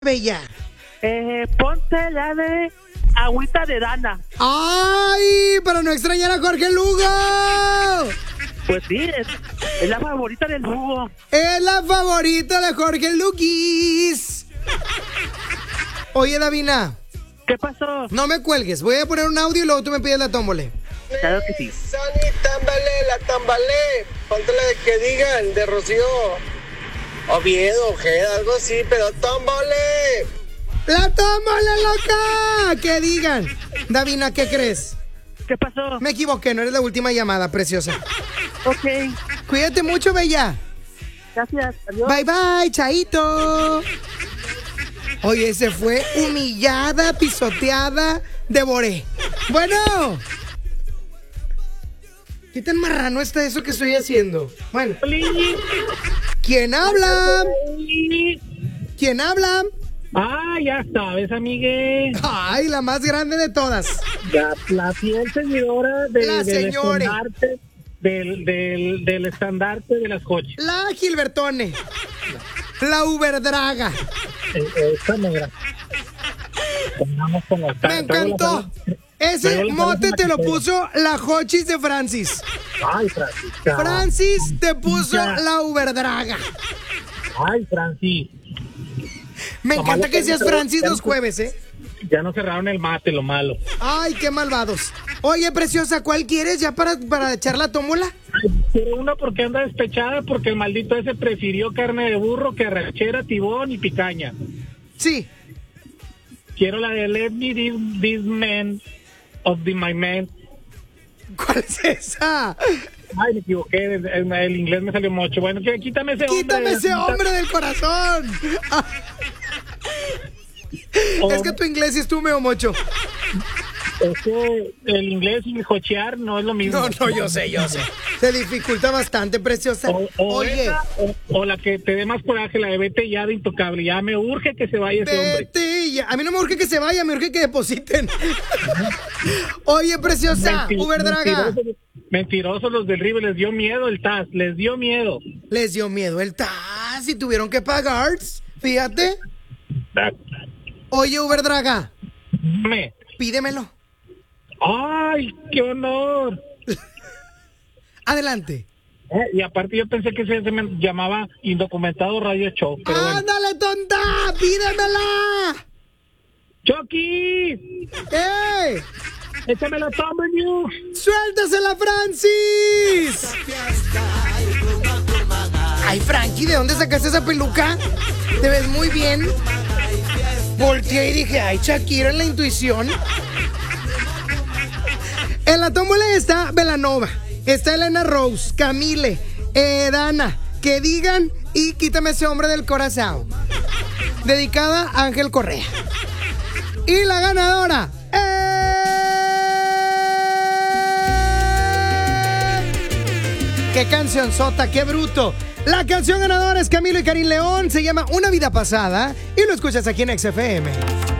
Bella. Ponte la de Agüita de Dana. ¡Ay! Para no extrañar a Jorge Lugo. Pues sí, es la favorita del Lugo. Es la favorita de Jorge Luguis. Oye, Davina. ¿Qué pasó? No me cuelgues. Voy a poner un audio y luego tú me pides la tómbole. Claro que sí. Sani, támbale, la tambalé. Ponte la de que digan, de Rocío Oviedo, Ojeda, algo así, pero tómbale. ¡La tómbole, loca! Que digan. Davina, ¿qué crees? ¿Qué pasó? Me equivoqué, no eres la última llamada, preciosa. Ok, Cuídate mucho, Bella. gracias. Adiós. Bye, bye, chaito. Oye, se fue humillada, pisoteada, devoré. Bueno. ¿Qué tan marrano está eso que estoy haciendo? Bueno. ¿Quién habla? ¿Quién habla? Ah, ya sabes, amigue. Ay, la más grande de todas. La fiel seguidora La señora. del estandarte de las coches. La Gilbertone. La Uberdraga. Esta negra. Me encantó. Ese mote te lo puso la Jochis de Francis. Ay, Francis. Francis te puso la Uberdraga. Ay, Francis. Me encanta que seas Francis los jueves, ¿eh? Ya no cerraron el mate, lo malo. Ay, qué malvados. Oye, preciosa, ¿cuál quieres ya para echar la tómbola? Quiero una porque anda despechada porque el maldito ese prefirió carne de burro que arrachera, tibón y picaña. Sí. Quiero la de Let Me This Man of My Man. ¿Cuál es esa? Ay, me equivoqué, el inglés me salió mucho. Bueno, quítame ese hombre. Quítame ese hombre del corazón. Es que tu inglés sí estuvo medio mocho. Es que el inglés y el jochear no es lo mismo. No, yo sé. Se dificulta bastante, preciosa. Oye. O la que te dé más coraje, la de vete ya de Intocable. Ya me urge que se vaya ese hombre. Vete ya. A mí no me urge que se vaya, me urge que depositen. Oye, preciosa, Uberdraga. Mentirosos los del River, les dio miedo el TAS, les dio miedo. Les dio miedo el TAS y tuvieron que pagar. Fíjate. Oye, Uberdraga. Pídemelo. ¡Ay, qué honor! Adelante. Y aparte yo pensé que se me llamaba Indocumentado Radio Show. Pero ¡ándale, tonta! ¡Pídemela! ¡Chucky! ¡Eh! ¡Échame la W! ¡Suéltasela, Francis! Ay, Frankie, ¿de dónde sacaste esa peluca? Te ves muy bien. Volteé y dije, ay, Shakira en la intuición. En la tómbola está Belanova, está Elena Rose, Camille, Dana, que digan y quítame ese hombre del corazón. Dedicada a Ángel Correa. Y la ganadora ¡qué cancionzota, qué bruto! La canción ganadora es Camilo y Karim León, se llama Una Vida Pasada y lo escuchas aquí en XFM.